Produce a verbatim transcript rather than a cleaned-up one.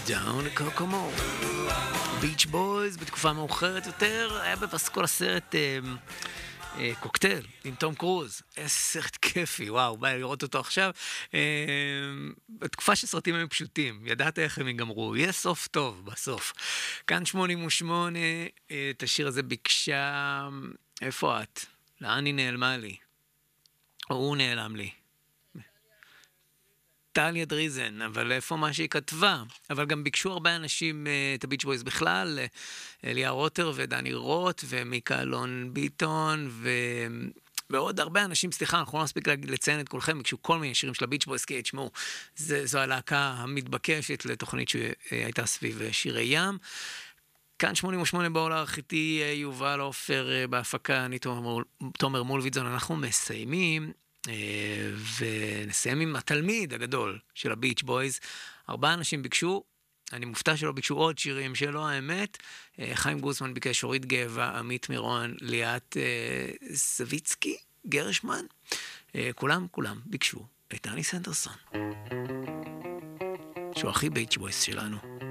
Down to Kokomo. ביץ' בויז בתקופה מאוחרת יותר, היה בפסקול הסרט אה, אה, קוקטייל עם תום קרוז. איזה סרט כיפי, וואו, בא לראות אותו עכשיו. אה, בתקופה שסרטים הם פשוטים, ידעת איך הם ייגמרו, יהיה סוף טוב בסוף. כאן שמונים ושמונה, אה, את השיר הזה ביקשה, איפה את? לאן היא נעלמה לי? או הוא נעלם לי? טליה דריזן, אבל איפה מה שהיא כתבה? אבל גם ביקשו הרבה אנשים את הביץ' בויז בכלל, אליה רוטר ודני רוט ומיקה אלון ביטון ועוד הרבה אנשים, סליחה, אנחנו לא מספיק לציין את כולכם, ביקשו כל מיני שירים של הביץ' בויז, כי תשמעו, זו הלהקה המתבקשת לתוכנית שהייתה סביב שירי ים. כאן שמונים ושמונה בעולר, איתי יובל עופר בהפקה, אני תומר מולביטזון, אנחנו מסיימים. ונסיים עם התלמיד הגדול של הביץ' בויז. ארבעה אנשים ביקשו, אני מופתע שלא ביקשו עוד שירים שלו, האמת. חיים גוסמן ביקש, אורית גבע, עמית מירון, ליאת סביצקי, גרשמן. כולם, כולם ביקשו את דני סנדרסון, שהוא הכי ביץ' בויז שלנו.